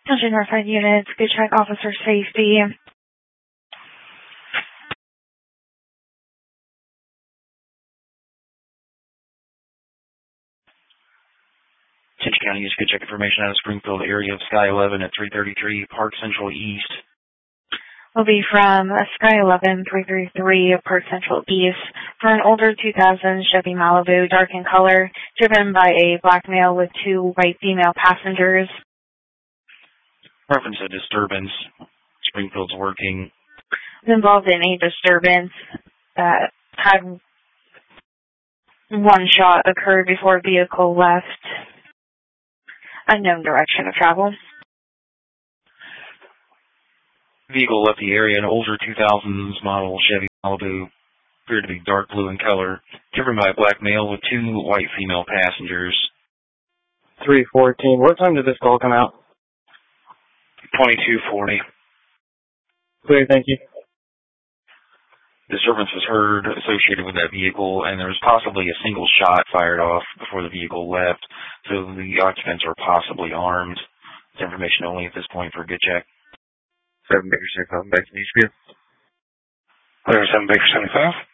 Attention Northside units, good check officer safety. Attention County use good check information out of Springfield area of Sky 11 at 333 Park Central East. Will be from Sky 11 333 Park Central East for an older 2000 Chevy Malibu, dark in color, driven by a black male with 2 white female passengers. Reference a disturbance. Springfield's working. Involved in a disturbance that had one shot occurred before a vehicle left unknown direction of travel. Vehicle left the area, an older 2000s model Chevy Malibu, appeared to be dark blue in color, driven by a black male with 2 white female passengers. 314. What time did this call come out? 2240. Clear, thank you. Disturbance was heard associated with that vehicle, and there was possibly a single shot fired off before the vehicle left, so the occupants are possibly armed. It's information only at this point for a good check. 7 Baker 75, back to Newsfield. Clear 7 Baker 75.